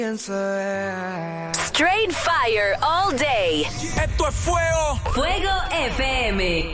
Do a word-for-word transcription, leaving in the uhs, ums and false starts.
Straight fire all day. Esto es fuego. Fuego F M.